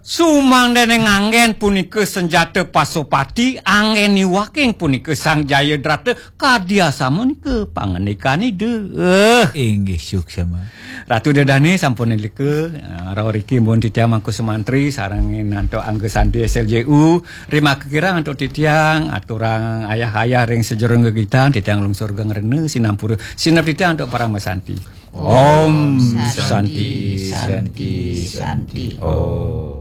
Sumang dene nganggen punika senjata Pasopati, angeni waking punika Sang Jayadrata, kadya samunika panganikane Inggih suksama. Ratu Dedane sampun nilike rawa riki mun titiang mangku semantri sareng nanto angge sandi SLJU rima kekirang untuk titiang aturang ayah-ayah ring sejero gegitan titiang lungsur gengrene sinampura sinap titiang untuk para mesanti. Om Santi Santi Santi. Oh